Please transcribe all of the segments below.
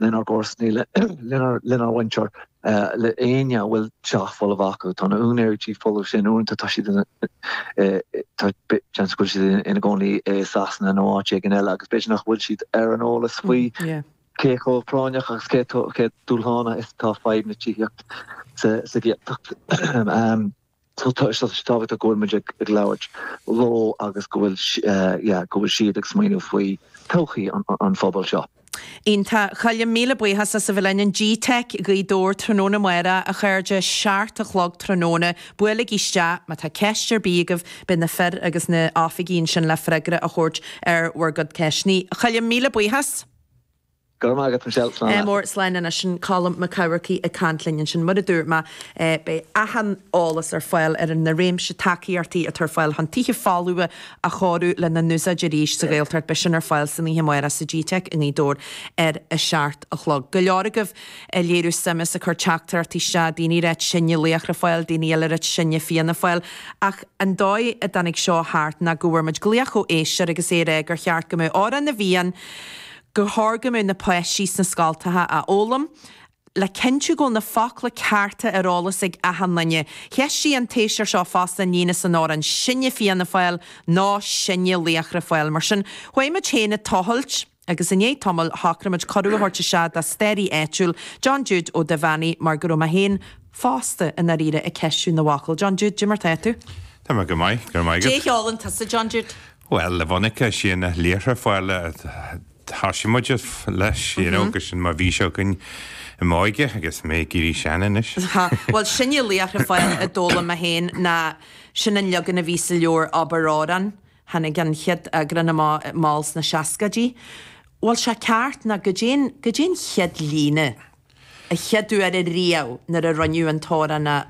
Leonard Gorsney, Leonard Wincher, le Enya will shot full of Aku, on a uner chief full of Shin, to Tashi chance could she in a goni Sasna and Oach and Ella, especially nach will she Aaron Ola Swe, Keiko Pronach, Keto Dulhana is top 5 na Chiak, se get so touch the start to go magic large low August go will sheet explain if we Tochi on football shop. Inta chaile míle buíthe sa bhfuilin G-Tech gaidór tróna muire a chuirde seart a chlog tróna buile iste má tá ceistir bíagah bin na fer agus na áfigín sin le freigre a chóirt wargad ceisní. Chaile míle buíthas? Mór slein in sin column McCowarkey a cantlin sin mud a dúr ma be ahan álas fáil na réimse takeíartí a tar fáil han tíche fáúa a chóú le na nusa geríis sa gailtart be sin fáil san í muire sa G-Tech in í dór a seart a chlog. Go leoragah a léirú samas a chur teachtartí se daoine réit sinne léachra fáil daoine eile réit sinne fianna fáil ach an dóid a danig seo háart na gúirmid gléach ó éisiir agus é gur cheart go mé ára na bhíon go hágam na poesís na scaltathe a ólam, le cinú go na fach le carta arálas ag ahanlanne. Heis sí an téisiir seo fásta nína san ára an sinne fianna fáil ná sinne léachra fáil mar sin. Chuim a chéna tohailt agus in é tamil hacramid corú horte se da stéri éitiúil John Jude ó Davani mar go ma héin fásta in a riire a ceisiú na wacail. John Jude, Jimmer Taitu? Tá me go mai. Déálan tá sa John Jude? Well, le bhainnice sína léachra fáile Hashimuja leis agus sin má bhí seocain i máige agus mé gurí seanan is. Well, sinne léachra fáil a dóla a héin na sin an legan a vísa leor abaráran hana gan chiad a granna máls na seascadí. Well, se ceart na go dén chiad líne a chiadú ar a riaw na a ranniu an tóra na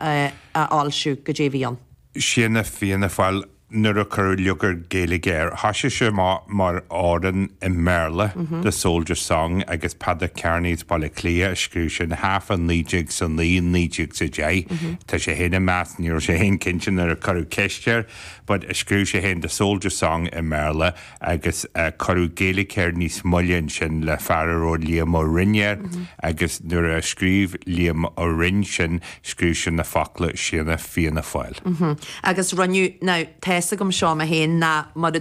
álsú go dé bhíon. Sinna fianna fáil nuair a chur leogar Gaeilge air. Hasise se mar áran i Merle, the Soldier Song, agus Pada Kearney's Balaclia, screw sin half an líjig san líjig sa jay. Ta sé héna más níor sé hén kinchin ar a churú ceistir, but a screw sé hén the Soldier Song i Merle, agus churú Gaeilge air níos mullin sin le fararó Liam O'Rinne, agus nuair a scríb Liam O'Rinne sin, screw sin na facla sinna fianna fáil. Agus ranniu, now, sa gom seo a héin na mar a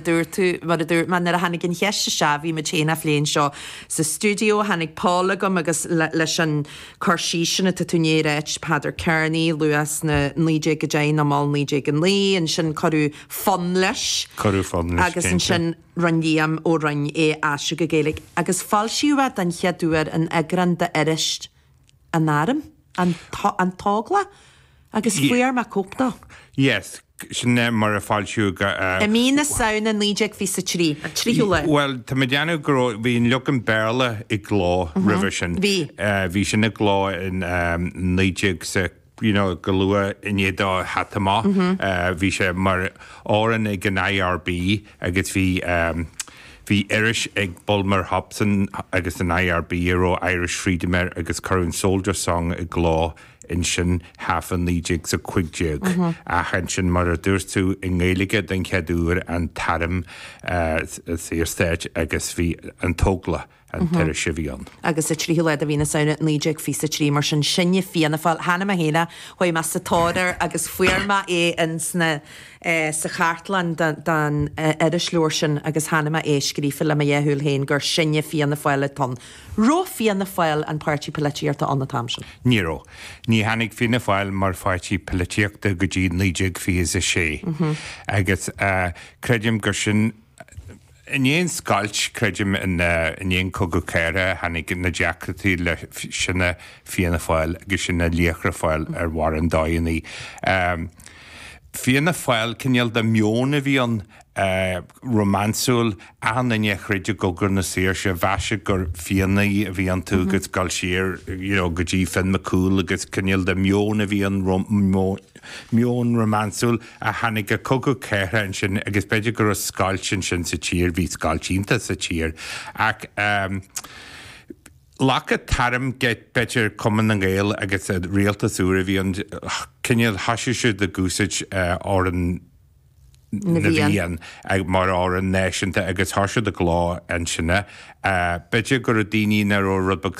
dúr man ar a hanig an heiste se bhí me chéna fléin seo sa studio hanig Paula gom agus leis an chorsí sinna a túnéiret Padar Kearney, Luas na líide go dé na má líide an lí an sin choú fan leis agus an sin ranníam ó ran é asú go Gaeilge agus falsiúad an cheadúar an agran de erist an náram an tágla agus fuar ma cópta. Yes. Sinne mar a fáilisiú mína saona líideag fi sa tríúla. Well, tá me deanú go bhíon legan Berla i glá river sin. Bhí sin na glá in líideag sa go lua inéadá hatama. Bhí sé mar áran ag an IRB agus bhí Irish ag Bulmer Hobson agus an IRB ó Irish Freedom agus current Soldier Song i glá in sin half an líideag sa cuiigdeag a hen sin mar a dúirtú in Gaeilge den ceadúr an tarim sír stéid agus bhí an tógla an teir se bhíon. Agus a tríúile a bhína saona an líideag fi sa trí mar sin sinne fianna fáil hana a héna chuoi me sa táir agus fuirma é in sna sa chartlan dan slúir sin agus hanama éiscrífa le dhéúil héin gur sinne fianna fáile tan. Ró fianna fáil an páirtí peletíarta anna tamsin. Níró. Ní hanig fianna fáil mar páirtí peletíarta go dtí líideag fi is a sé. Agus creidim gur sin in éon scailt creidim in éon cogu céire hanig na deacratí le sinna fianna fáil agus sinna líochra fáil ar war an daoine. Fianna fáil cinneal de miona bhíon romansúil an in chreidir go gur na séir se bheise gur fianna a bhí an tú agus gáil siar go dtí fin macúil agus cinneal de miona bhíon mion romansúil a hanig a cogu céire an sin agus beidir gur a scailt sin sa tír bhí scaiiltínta sa tír ach Lacha tarim get better common an Gael agus a realtas úra bhí an cinneal hasisiú de gúsid or an na bhíon ag mar á an náisiúnta agus thoisiú de glá an sinna. Beidir gur a daoine nar ó rudbag